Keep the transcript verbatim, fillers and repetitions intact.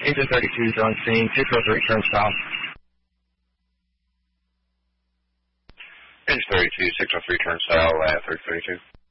Agent thirty-two is on scene. six oh three turnstile. Agent thirty-two, six oh three turnstile, uh, thirty thirty-two.